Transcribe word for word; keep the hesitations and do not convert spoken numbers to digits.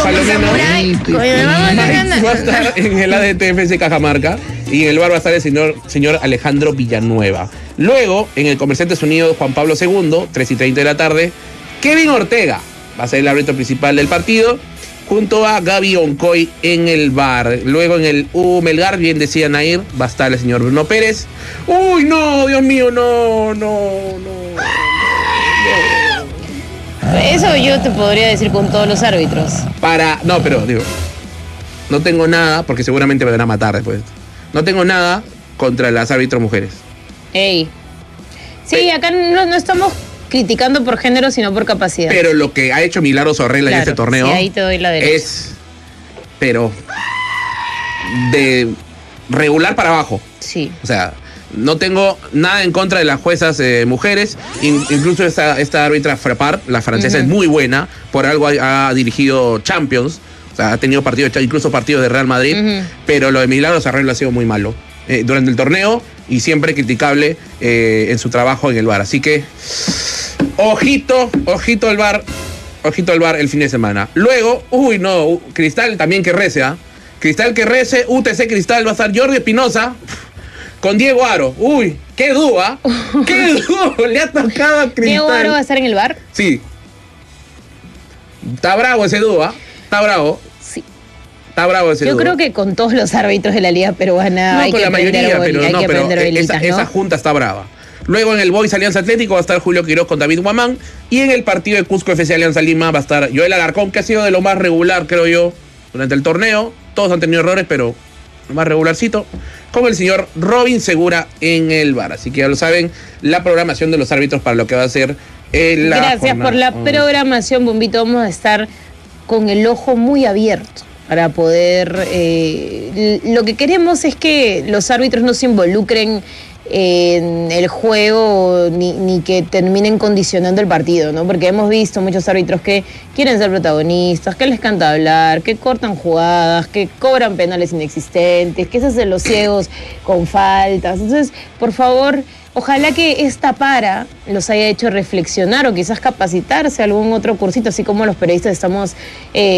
Palomino. Va a estar en el A D T F C Cajamarca y en el bar va a estar el señor, señor Alejandro Villanueva. Luego, en el Comerciantes Unidos Juan Pablo segundo, tres y treinta de la tarde, Kevin Ortega va a ser el árbitro principal del partido, junto a Gaby Oncoy en el bar. Luego en el U Melgar, bien decía Nair, va a estar el señor Bruno Pérez. ¡Uy, no! Dios mío, no, no, no, no. Eso yo te podría decir con todos los árbitros. Para, no, pero digo, no tengo nada, porque seguramente me van a matar después. No tengo nada contra las árbitros mujeres. Ey. Sí, acá no, no estamos criticando por género, sino por capacidad. Pero lo que ha hecho Milagros Orrella claro, en este torneo sí, ahí te doy la derecha. Es, pero, de regular para abajo. Sí. O sea, no tengo nada en contra de las juezas eh, mujeres. In, incluso esta, esta árbitra Frappart, la francesa, uh-huh. es muy buena. Por algo ha, ha dirigido Champions. O sea, ha tenido partidos, incluso partidos de Real Madrid. Uh-huh. Pero lo de Milagros Orrella ha sido muy malo eh, durante el torneo y siempre criticable eh, en su trabajo en el V A R. Así que, ojito, ojito al V A R. Ojito al V A R el fin de semana. Luego, uy, no, Cristal también que rece, ¿ah? ¿eh? Cristal que rece, U T C Cristal va a estar Jordi Espinosa con Diego Aro. Uy, qué dúo, ¿ah? Qué dúo le ha tocado a Cristal. ¿Diego Aro va a estar en el V A R? Sí. Está bravo ese dúo, ¿ah? ¿eh? Está bravo. Sí. Está bravo ese Yo dúo. creo que con todos los árbitros de la Liga Peruana no, hay con que la mayoría, aprender, pero, hay no, que pero aprender velitas, esa, ¿no? esa junta está brava. Luego en el Boys Alianza Atlético va a estar Julio Quiroz con David Guamán. Y en el partido de Cusco F C Alianza Lima va a estar Joel Alarcón, que ha sido de lo más regular, creo yo, durante el torneo. Todos han tenido errores, pero lo más regularcito. Con el señor Robin Segura en el V A R. Así que ya lo saben, la programación de los árbitros para lo que va a ser el. Gracias jornada. por la programación, Bombito. Vamos a estar con el ojo muy abierto para poder... Eh, lo que queremos es que los árbitros no se involucren en el juego ni, ni que terminen condicionando el partido, ¿no? Porque hemos visto muchos árbitros que quieren ser protagonistas, que les canta hablar, que cortan jugadas, que cobran penales inexistentes, que se hacen los ciegos con faltas. Entonces, por favor, ojalá que esta para los haya hecho reflexionar o quizás capacitarse a algún otro cursito, así como los periodistas estamos... Eh,